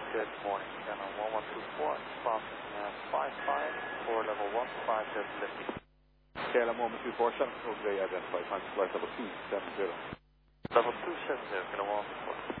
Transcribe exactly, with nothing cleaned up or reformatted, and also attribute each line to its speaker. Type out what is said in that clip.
Speaker 1: Good morning, channel one one two four, passing uh, five five, for level one five zero lifting.
Speaker 2: K L M one one two four, seven four three, identify, time flight level two seven zero.
Speaker 1: Level two seven zero, channel one one two four.